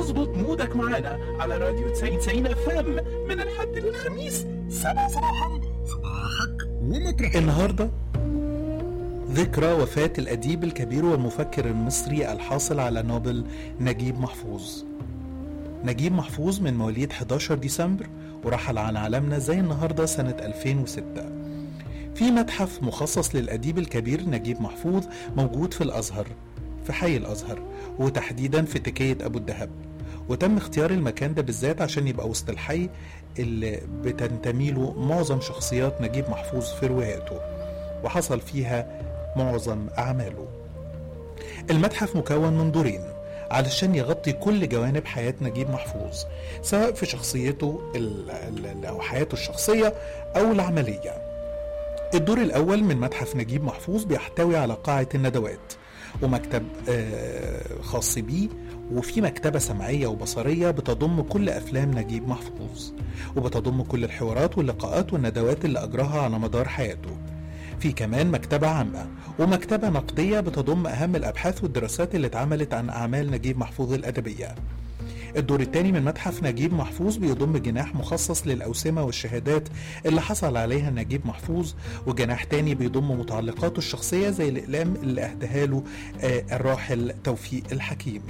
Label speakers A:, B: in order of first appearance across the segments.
A: اظبط مودك معانا على راديو 99 FM من الحد للخميس 7 صباحا. صباحك ومطرحك.
B: النهاردة ذكرى وفاة الأديب الكبير والمفكر المصري الحاصل على نوبل نجيب محفوظ. نجيب محفوظ من مواليد 11 ديسمبر ورحل عن عالمنا زي النهاردة سنة 2006. في متحف مخصص للأديب الكبير نجيب محفوظ موجود في الأزهر، في حي الأزهر، وتحديدا في تكية أبو الدهب. وتم اختيار المكان ده بالذات عشان يبقى وسط الحي اللي بتنتمي له معظم شخصيات نجيب محفوظ في رواياته، وحصل فيها معظم أعماله. المتحف مكون من دورين علشان يغطي كل جوانب حياة نجيب محفوظ، سواء في شخصيته أو حياته الشخصية أو العملية. الدور الأول من متحف نجيب محفوظ بيحتوي على قاعة الندوات ومكتب خاص بيه، وفي مكتبة سمعية وبصرية بتضم كل أفلام نجيب محفوظ، وبتضم كل الحوارات واللقاءات والندوات اللي أجراها على مدار حياته. في كمان مكتبة عامة ومكتبة نقدية بتضم أهم الأبحاث والدراسات اللي اتعملت عن أعمال نجيب محفوظ الأدبية. الدور الثاني من متحف نجيب محفوظ بيضم جناح مخصص للأوسمة والشهادات اللي حصل عليها نجيب محفوظ، وجناح تاني بيضم متعلقاته الشخصية زي الأقلام اللي أهداها له الراحل توفيق الحكيم،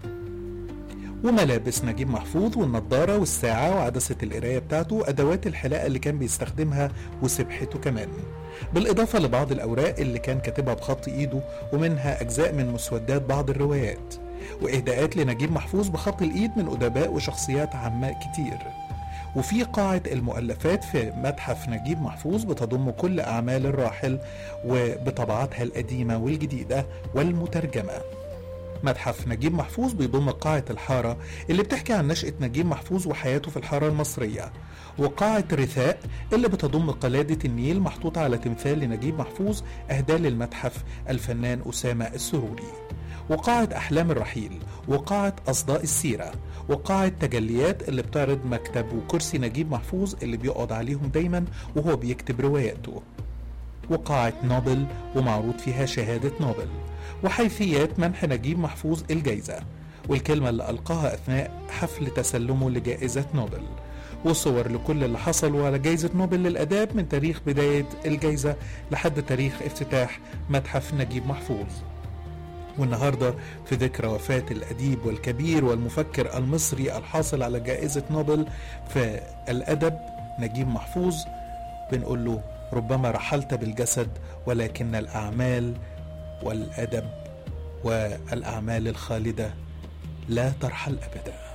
B: وملابس نجيب محفوظ والنضارة والساعة وعدسة القراية بتاعته وأدوات الحلاقة اللي كان بيستخدمها وسبحته كمان، بالإضافة لبعض الأوراق اللي كان كاتبها بخط إيده، ومنها أجزاء من مسودات بعض الروايات، وإهداءات لنجيب محفوظ بخط الإيد من أدباء وشخصيات عامة كتير. وفي قاعة المؤلفات في متحف نجيب محفوظ بتضم كل أعمال الراحل وبطبعاتها القديمة والجديدة والمترجمة. متحف نجيب محفوظ بيضم قاعة الحارة اللي بتحكي عن نشأة نجيب محفوظ وحياته في الحارة المصرية، وقاعة رثاء اللي بتضم قلادة النيل محطوطة على تمثال لنجيب محفوظ أهداه للمتحف الفنان أسامة السروري، وقاعة أحلام الرحيل، وقاعة أصداء السيرة، وقاعة تجليات اللي بتعرض مكتب وكرسي نجيب محفوظ اللي بيقعد عليهم دايما وهو بيكتب رواياته، وقاعة نوبل ومعروض فيها شهادة نوبل، وحيثيات منح نجيب محفوظ الجائزة والكلمة اللي ألقاها أثناء حفل تسلمه لجائزة نوبل، وصور لكل اللي حصلوا على جائزة نوبل للأداب من تاريخ بداية الجائزة لحد تاريخ افتتاح متحف نجيب محفوظ. والنهاردة في ذكرى وفاة الأديب والكبير والمفكر المصري الحاصل على جائزة نوبل في الأدب نجيب محفوظ بنقول له: ربما رحلت بالجسد، ولكن الأعمال والأدب والأعمال الخالدة لا ترحل أبدا.